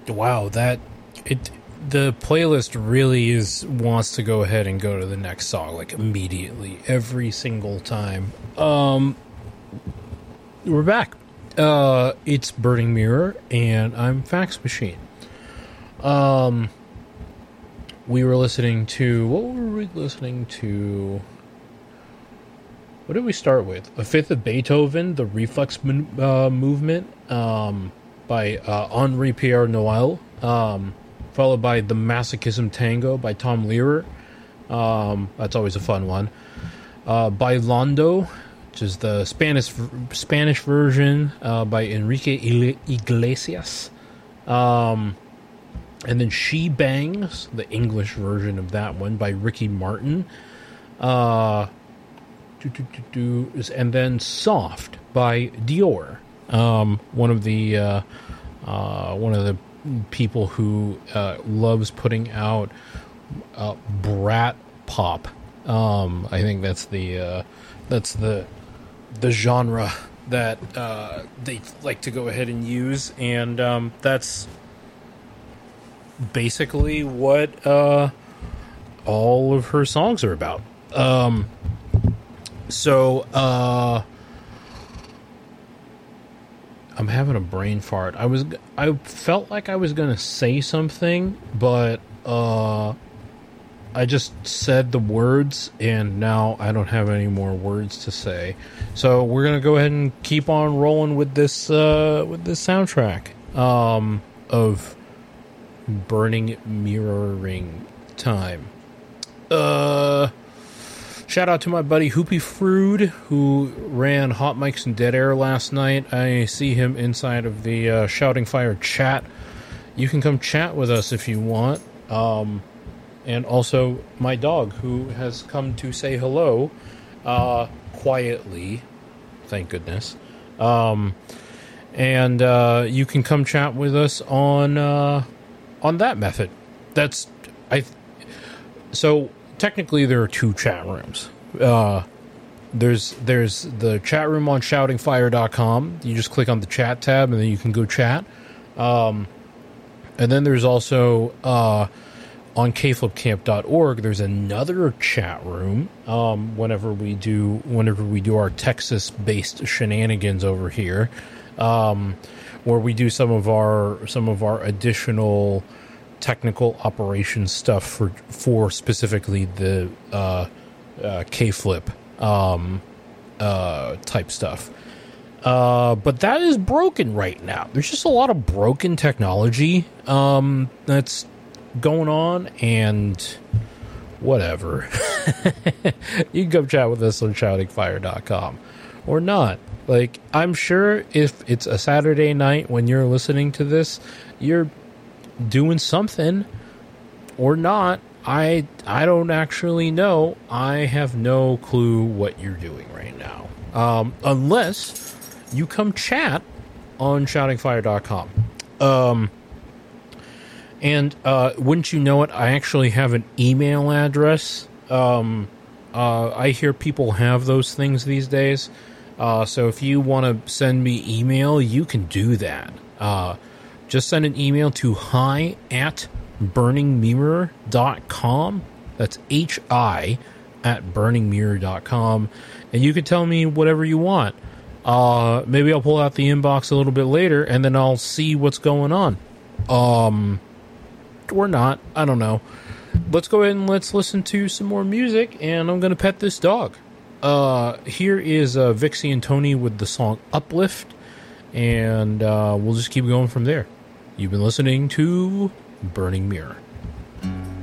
Wow, the playlist really wants to go ahead and go to the next song like immediately every single time. We're back. It's Burning Mirror, and I'm Fax Machine. We were listening to... What were we listening to? What did we start with? A Fifth of Beethoven, the Reflex Movement, by Henri Pierre Noël, followed by The Masochism Tango by Tom Lehrer. That's always a fun one. Bailando, which is the Spanish version by Enrique Iglesias. And then She Bangs, the English version of that one by Ricky Martin. And then Soft by Dior. One of the people who loves putting out brat pop. I think that's the genre that they like to go ahead and use, and that's basically what all of her songs are about. So I'm having a brain fart. I felt like I was gonna say something, but I just said the words, and now I don't have any more words to say. So we're gonna go ahead and keep on rolling with this soundtrack of Burning Mirroring time. Shout out to my buddy Hoopy Frood, who ran Hot Mics and Dead Air last night. I see him inside of the Shouting Fire chat. You can come chat with us if you want. And also my dog, who has come to say hello quietly. Thank goodness. And you can come chat with us on that method. So technically there are two chat rooms. There's the chat room on shoutingfire.com. You just click on the chat tab and then you can go chat. And then there's also on kflipcamp.org there's another chat room whenever we do our Texas based shenanigans over here, where we do some of our additional technical operations stuff for specifically the K-Flip type stuff. But that is broken right now. There's just a lot of broken technology that's going on, and whatever. You can come chat with us on shoutingfire.com or not. Like, I'm sure if it's a Saturday night when you're listening to this, you're doing something or not. I don't actually know. I have no clue what you're doing right now. Unless you come chat on shoutingfire.com. And wouldn't you know it, I actually have an email address. I hear people have those things these days. So if you want to send me email, you can do that. Just send an email to hi@burningmirror.com. That's hi@burningmirror.com. And you can tell me whatever you want. Maybe I'll pull out the inbox a little bit later, and then I'll see what's going on. Or not. I don't know. Let's go ahead and let's listen to some more music, and I'm going to pet this dog. Here is Vixie and Tony with the song Uplift, and we'll just keep going from there. You've been listening to Burning Mirror.